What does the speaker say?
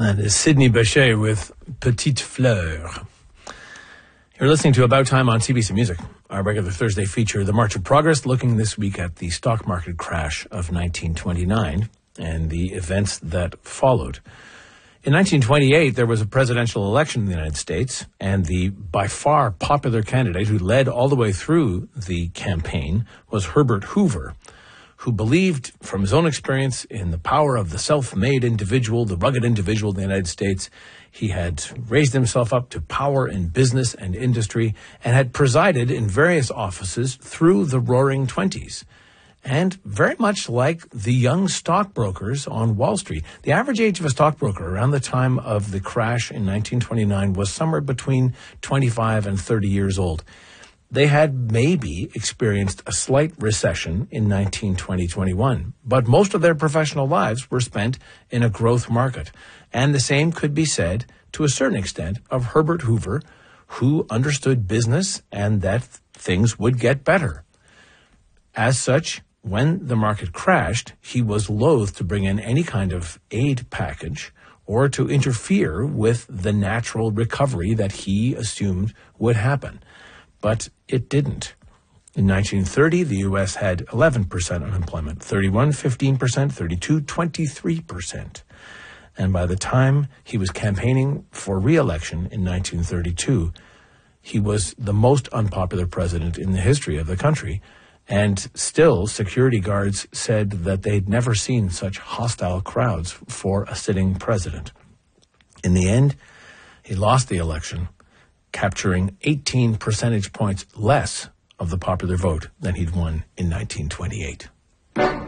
That is Sidney Bechet with Petite Fleur. You're listening to About Time on CBC Music, our regular Thursday feature, The March of Progress, looking this week at the stock market crash of 1929 and the events that followed. In 1928, there was a presidential election in the United States, and the by far popular candidate who led all the way through the campaign was Herbert Hoover, who believed from his own experience in the power of the self-made individual, the rugged individual in the United States. He had raised himself up to power in business and industry and had presided in various offices through the Roaring Twenties. And very much like the young stockbrokers on Wall Street, the average age of a stockbroker around the time of the crash in 1929 was somewhere between 25 and 30 years old. They had maybe experienced a slight recession in 1920-21, but most of their professional lives were spent in a growth market. And the same could be said, to a certain extent, of Herbert Hoover, who understood business and that things would get better. As such, when the market crashed, he was loath to bring in any kind of aid package or to interfere with the natural recovery that he assumed would happen. But it didn't. In 1930, the U.S. had 11% unemployment, 31, 15%, 32, 23%. And by the time he was campaigning for re-election in 1932, he was the most unpopular president in the history of the country. And still, security guards said that they'd never seen such hostile crowds for a sitting president. In the end, he lost the election, capturing 18 percentage points less of the popular vote than he'd won in 1928.